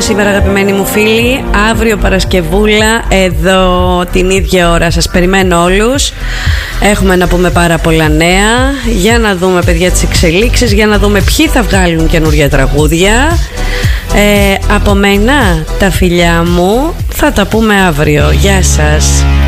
σήμερα, αγαπημένοι μου φίλοι. Αύριο Παρασκευούλα, εδώ την ίδια ώρα σας περιμένω όλους. Έχουμε να πούμε πάρα πολλά νέα. Για να δούμε, παιδιά, τις εξελίξεις. Για να δούμε ποιοι θα βγάλουν καινούργια τραγούδια. Από μένα τα φιλιά μου. Θα τα πούμε αύριο. Γεια σας.